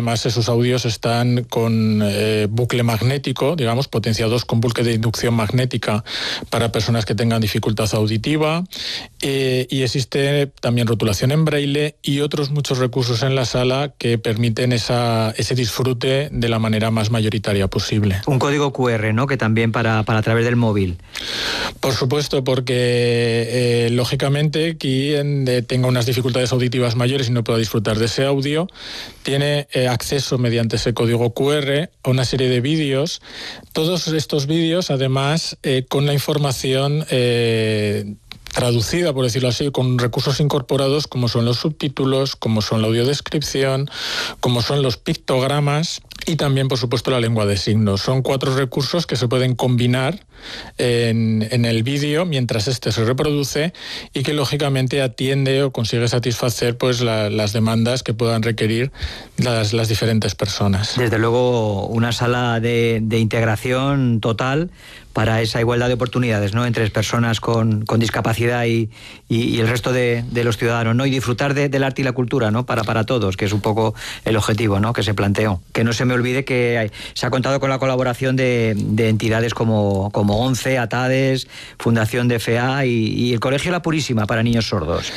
además esos audios están con bucle magnético, digamos, potenciados con bucle de inducción magnética para personas que tengan dificultad auditiva, y existe también rotulación en braille y otros muchos recursos en la sala que permiten ese disfrute de la manera más mayoritaria posible. Un código QR, ¿no?, que también para a través del móvil. Por supuesto, porque lógicamente quien tenga unas dificultades auditivas mayores y no pueda disfrutar de ese audio, tiene acceso mediante ese código QR a una serie de vídeos. Todos estos vídeos, además, con la información traducida, por decirlo así, con recursos incorporados como son los subtítulos, como son la audiodescripción, como son los pictogramas y también, por supuesto, la lengua de signos. Son 4 recursos que se pueden combinar en el vídeo mientras este se reproduce y que, lógicamente, atiende o consigue satisfacer pues las demandas que puedan requerir las diferentes personas. Desde luego, una sala de integración total para esa igualdad de oportunidades, ¿no?, entre personas con discapacidad y el resto de los ciudadanos, ¿no?, y disfrutar del arte y la cultura, ¿no?, para todos, que es un poco el objetivo, ¿no?, que se planteó. Que no se me olvide que se ha contado con la colaboración de entidades como ONCE, ATADES, Fundación DFA y el Colegio La Purísima para niños sordos.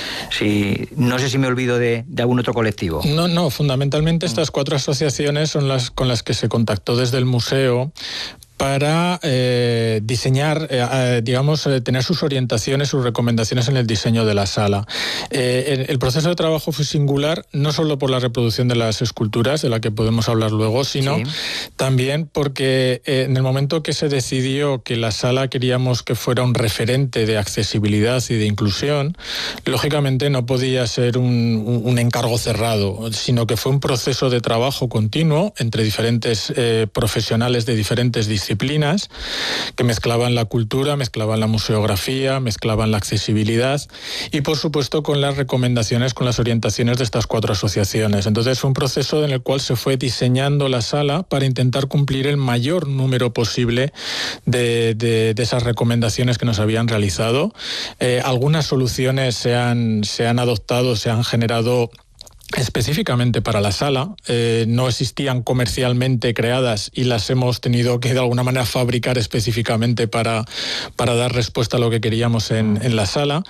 No sé si me olvido de algún otro colectivo. No, fundamentalmente estas 4 asociaciones son las con las que se contactó desde el museo para diseñar, tener sus orientaciones, sus recomendaciones en el diseño de la sala. El proceso de trabajo fue singular, no solo por la reproducción de las esculturas, de la que podemos hablar luego, sino también porque en el momento que se decidió que la sala queríamos que fuera un referente de accesibilidad y de inclusión, lógicamente no podía ser un encargo cerrado, sino que fue un proceso de trabajo continuo entre diferentes profesionales de diferentes disciplinas que mezclaban la cultura, mezclaban la museografía, mezclaban la accesibilidad y, por supuesto, con las recomendaciones, con las orientaciones de estas 4 asociaciones. Entonces fue un proceso en el cual se fue diseñando la sala para intentar cumplir el mayor número posible de esas recomendaciones que nos habían realizado. Algunas soluciones se han adoptado, se han generado específicamente para la sala, no existían comercialmente creadas y las hemos tenido que de alguna manera fabricar específicamente para dar respuesta a lo que queríamos en la sala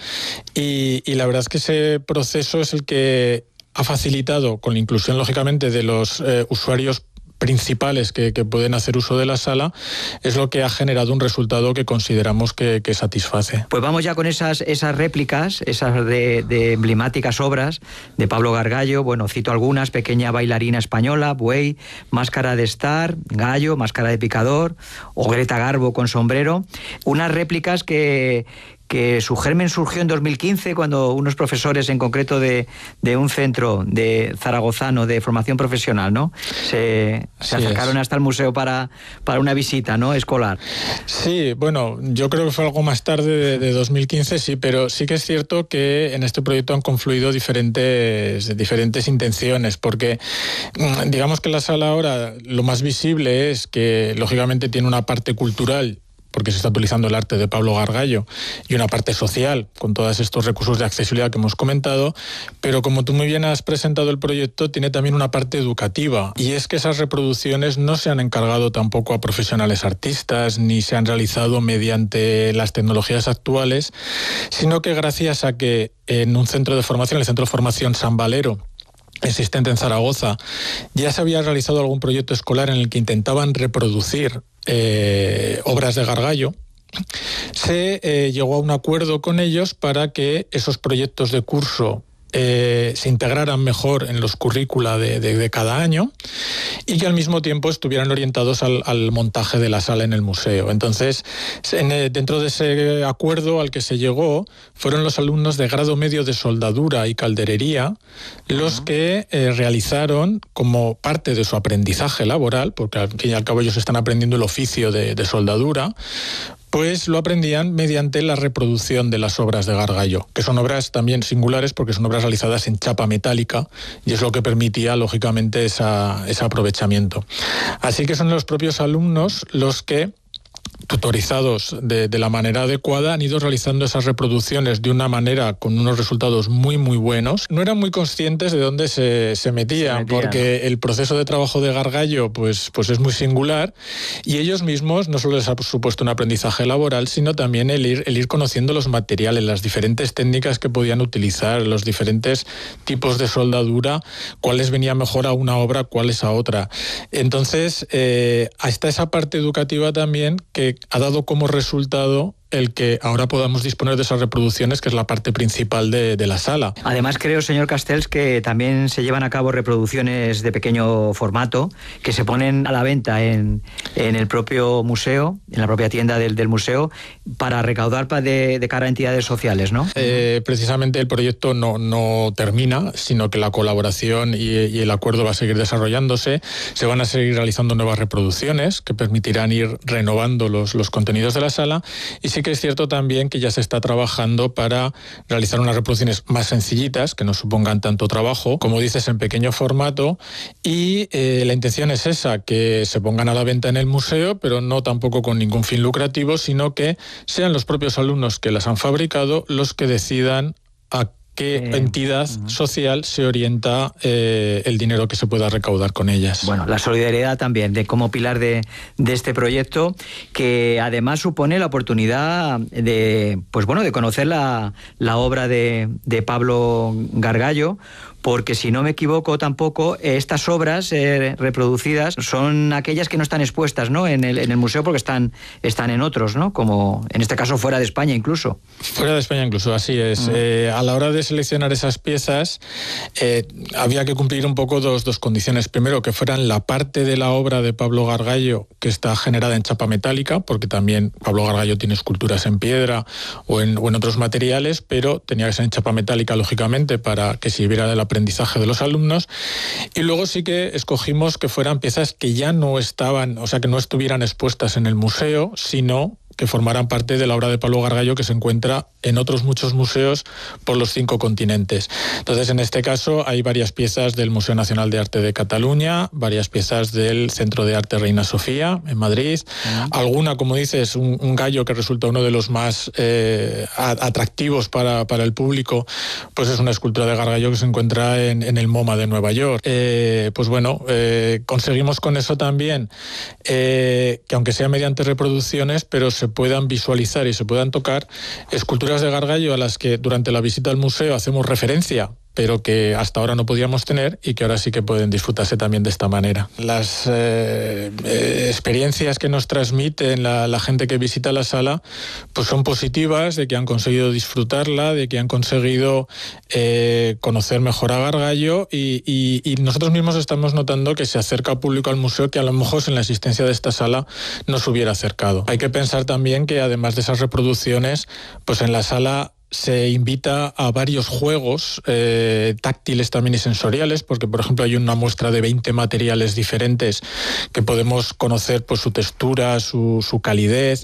y la verdad es que ese proceso es el que ha facilitado, con la inclusión lógicamente de los usuarios principales que pueden hacer uso de la sala, es lo que ha generado un resultado que consideramos que satisface. Pues vamos ya con esas réplicas, esas de emblemáticas obras de Pablo Gargallo. Bueno, cito algunas: Pequeña bailarina española, Buey, Máscara de Star, Gallo, Máscara de Picador, o Greta Garbo con sombrero. Unas réplicas que su germen surgió en 2015 cuando unos profesores, en concreto de un centro de zaragozano de formación profesional, ¿no?, se acercaron hasta el museo para una visita, ¿no?, escolar. Sí, bueno, yo creo que fue algo más tarde de 2015, sí, pero sí que es cierto que en este proyecto han confluido diferentes intenciones, porque digamos que la sala ahora lo más visible es que lógicamente tiene una parte cultural, porque se está utilizando el arte de Pablo Gargallo, y una parte social, con todos estos recursos de accesibilidad que hemos comentado, pero como tú muy bien has presentado el proyecto, tiene también una parte educativa, y es que esas reproducciones no se han encargado tampoco a profesionales artistas, ni se han realizado mediante las tecnologías actuales, sino que gracias a que en un centro de formación, el Centro de Formación San Valero, existente en Zaragoza, ya se había realizado algún proyecto escolar en el que intentaban reproducir obras de Gargallo. Se llegó a un acuerdo con ellos para que esos proyectos de curso se integraran mejor en los currícula de cada año y que al mismo tiempo estuvieran orientados al montaje de la sala en el museo. Entonces, dentro de ese acuerdo al que se llegó, fueron los alumnos de grado medio de soldadura y calderería los que realizaron, como parte de su aprendizaje laboral, porque al fin y al cabo ellos están aprendiendo el oficio de soldadura, pues lo aprendían mediante la reproducción de las obras de Gargallo, que son obras también singulares porque son obras realizadas en chapa metálica y es lo que permitía, lógicamente, ese aprovechamiento. Así que son los propios alumnos los que tutorizados de la manera adecuada, han ido realizando esas reproducciones de una manera con unos resultados muy muy buenos. No eran muy conscientes de dónde se metían, porque el proceso de trabajo de Gargallo pues es muy singular, y ellos mismos no solo les ha supuesto un aprendizaje laboral, sino también el ir conociendo los materiales, las diferentes técnicas que podían utilizar, los diferentes tipos de soldadura, cuáles venían mejor a una obra, cuáles a otra. Entonces, hasta esa parte educativa también que ha dado como resultado el que ahora podamos disponer de esas reproducciones, que es la parte principal de la sala. Además, creo, señor Castells, que también se llevan a cabo reproducciones de pequeño formato que se ponen a la venta en el propio museo, en la propia tienda del museo, para recaudar de cara a entidades sociales, ¿no? Precisamente el proyecto no termina, sino que la colaboración y el acuerdo va a seguir desarrollándose. Se van a seguir realizando nuevas reproducciones que permitirán ir renovando los contenidos de la sala, y sí que es cierto también que ya se está trabajando para realizar unas reproducciones más sencillitas, que no supongan tanto trabajo, como dices, en pequeño formato, y la intención es esa, que se pongan a la venta en el museo, pero no tampoco con ningún fin lucrativo, sino que sean los propios alumnos que las han fabricado los que decidan a qué entidad social se orienta el dinero que se pueda recaudar con ellas. Bueno, la solidaridad también como pilar de este proyecto, que además supone la oportunidad de conocer la obra de Pablo Gargallo, porque si no me equivoco tampoco, estas obras reproducidas son aquellas que no están expuestas, ¿no?, en el museo, porque están en otros, ¿no?, como en este caso fuera de España incluso. Fuera de España incluso, así es. A la hora de seleccionar esas piezas había que cumplir un poco dos condiciones. Primero, que fueran la parte de la obra de Pablo Gargallo que está generada en chapa metálica, porque también Pablo Gargallo tiene esculturas en piedra o en otros materiales, pero tenía que ser en chapa metálica, lógicamente, para que sirviera de la aprendizaje de los alumnos. Y luego sí que escogimos que fueran piezas que ya no estaban, o sea, que no estuvieran expuestas en el museo, sino que formaran parte de la obra de Pablo Gargallo, que se encuentra en otros muchos museos por los 5 continentes. Entonces, en este caso, hay varias piezas del Museo Nacional de Arte de Cataluña, varias piezas del Centro de Arte Reina Sofía, en Madrid. Alguna, como dices, un gallo que resulta uno de los más atractivos para el público, pues es una escultura de Gargallo que se encuentra en el MoMA de Nueva York. Conseguimos con eso también que, aunque sea mediante reproducciones, pero se puedan visualizar y se puedan tocar esculturas de Gargallo a las que durante la visita al museo hacemos referencia, pero que hasta ahora no podíamos tener y que ahora sí que pueden disfrutarse también de esta manera. Las experiencias que nos transmiten la gente que visita la sala pues son positivas, de que han conseguido disfrutarla, de que han conseguido conocer mejor a Gargallo, y nosotros mismos estamos notando que se acerca público al museo que a lo mejor sin la existencia de esta sala no se hubiera acercado. Hay que pensar también que además de esas reproducciones, pues en la sala se invita a varios juegos táctiles también y sensoriales, porque por ejemplo hay una muestra de 20 materiales diferentes que podemos conocer por su textura, su calidez,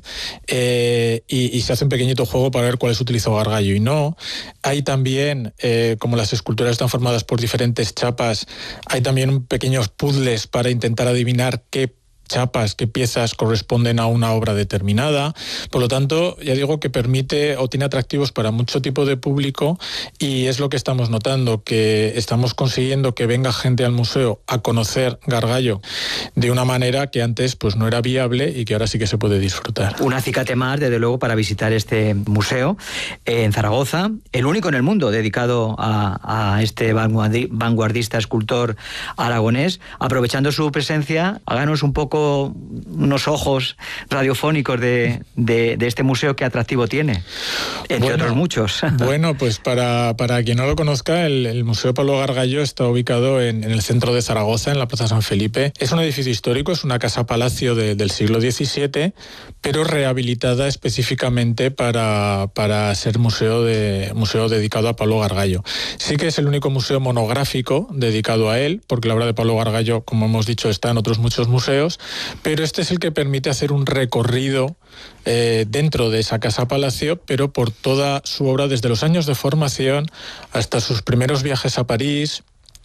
y se hace un pequeñito juego para ver cuáles utilizó Gargallo y no. Hay también, como las esculturas están formadas por diferentes chapas, hay también pequeños puzzles para intentar adivinar qué chapas, qué piezas corresponden a una obra determinada. Por lo tanto, ya digo que permite o tiene atractivos para mucho tipo de público, y es lo que estamos notando, que estamos consiguiendo que venga gente al museo a conocer Gargallo de una manera que antes pues no era viable y que ahora sí que se puede disfrutar. Un acicate más, desde luego, para visitar este museo en Zaragoza, el único en el mundo dedicado a este vanguardista escultor aragonés. Aprovechando su presencia, háganos un poco unos ojos radiofónicos de este museo. ¿Qué atractivo tiene? Entre otros muchos. Bueno, pues para quien no lo conozca, el Museo Pablo Gargallo está ubicado en el centro de Zaragoza, en la Plaza San Felipe. Es un edificio histórico, es una casa-palacio del siglo XVII, pero rehabilitada específicamente para ser museo dedicado a Pablo Gargallo. Sí que es el único museo monográfico dedicado a él, porque la obra de Pablo Gargallo, como hemos dicho, está en otros muchos museos, pero este es el que permite hacer un recorrido dentro de esa casa-palacio, pero por toda su obra, desde los años de formación hasta sus primeros viajes a París,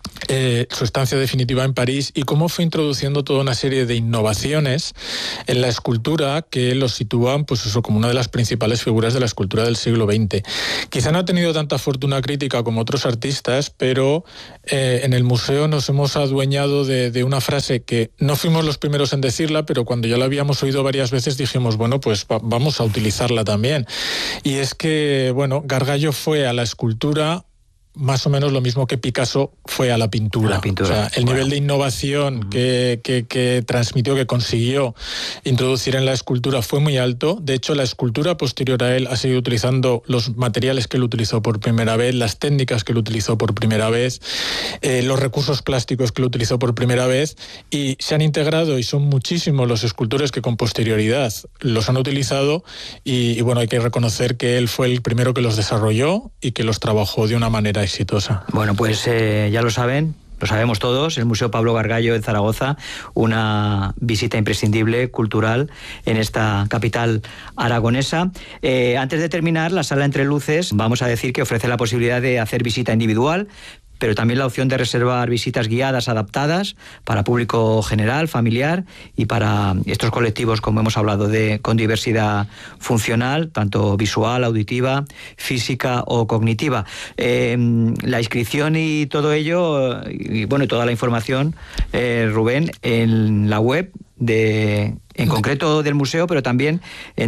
su estancia definitiva en París y cómo fue introduciendo toda una serie de innovaciones en la escultura que lo sitúan, pues eso, como una de las principales figuras de la escultura del siglo XX. Quizá no ha tenido tanta fortuna crítica como otros artistas, pero en el museo nos hemos adueñado de una frase que no fuimos los primeros en decirla, pero cuando ya la habíamos oído varias veces dijimos, bueno, pues vamos a utilizarla también. Y es que, bueno, Gargallo fue a la escultura más o menos lo mismo que Picasso fue a la pintura. O sea, el nivel de innovación que transmitió, que consiguió introducir en la escultura fue muy alto. De hecho, la escultura posterior a él ha seguido utilizando los materiales que él utilizó por primera vez, las técnicas que él utilizó por primera vez, los recursos plásticos que él utilizó por primera vez, y se han integrado, y son muchísimos los escultores que con posterioridad los han utilizado, y bueno, hay que reconocer que él fue el primero que los desarrolló y que los trabajó de una manera exitosa. Bueno, pues ya lo saben, lo sabemos todos, el Museo Pablo Gargallo en Zaragoza, una visita imprescindible, cultural, en esta capital aragonesa. Antes de terminar, la sala Entre Luces, vamos a decir que ofrece la posibilidad de hacer visita individual, pero también la opción de reservar visitas guiadas adaptadas para público general, familiar, y para estos colectivos, como hemos hablado, con diversidad funcional, tanto visual, auditiva, física o cognitiva. La inscripción y todo ello, y bueno, toda la información, Rubén, en la web en concreto del museo, pero también en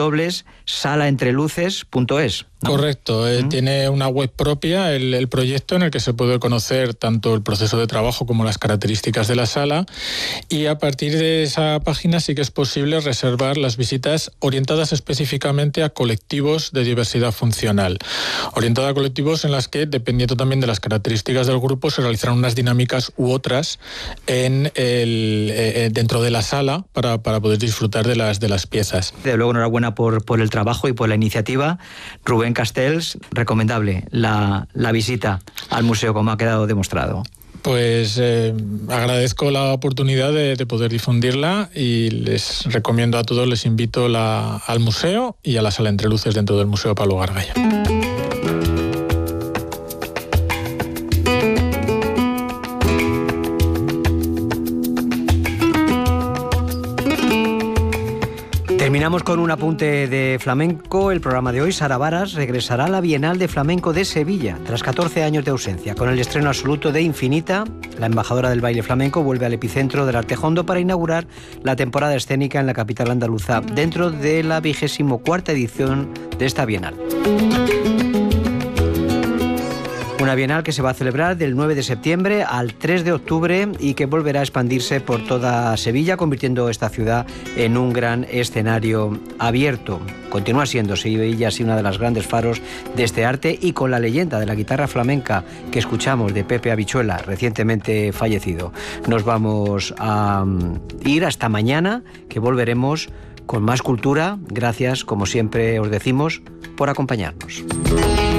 www.salaentreluces.es, ¿no? Correcto, tiene una web propia, el proyecto, en el que se puede conocer tanto el proceso de trabajo como las características de la sala, y a partir de esa página sí que es posible reservar las visitas orientadas específicamente a colectivos de diversidad funcional, orientada a colectivos en las que, dependiendo también de las características del grupo, se realizarán unas dinámicas u otras dentro de la sala para poder disfrutar de las piezas. Desde luego, enhorabuena por el trabajo y por la iniciativa. Rubén Castells, recomendable la visita al museo, como ha quedado demostrado. Pues agradezco la oportunidad de poder difundirla, y les recomiendo a todos, les invito al museo y a la sala Entre Luces dentro del Museo Pablo Gargallo. Terminamos con un apunte de flamenco. El programa de hoy, Sara Varas regresará a la Bienal de Flamenco de Sevilla tras 14 años de ausencia. Con el estreno absoluto de Infinita, la embajadora del baile flamenco vuelve al epicentro del arte hondo para inaugurar la temporada escénica en la capital andaluza dentro de la 24ª edición de esta Bienal. Una Bienal que se va a celebrar del 9 de septiembre al 3 de octubre y que volverá a expandirse por toda Sevilla, convirtiendo esta ciudad en un gran escenario abierto. Continúa siendo Sevilla así una de las grandes faros de este arte, y con la leyenda de la guitarra flamenca que escuchamos de Pepe Habichuela, recientemente fallecido. Nos vamos a ir hasta mañana, que volveremos con más cultura. Gracias, como siempre os decimos, por acompañarnos.